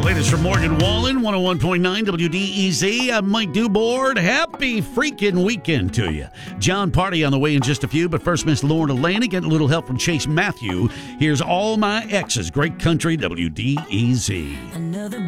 Latest from Morgan Wallen, 101.9 WDEZ. I'm Mike Duboard. Happy freaking weekend to you. John Party on the way in just a few, but first, Miss Lauren Atlanta getting a little help from Chase Matthew. Here's All My Exes. Great country, WDEZ. Another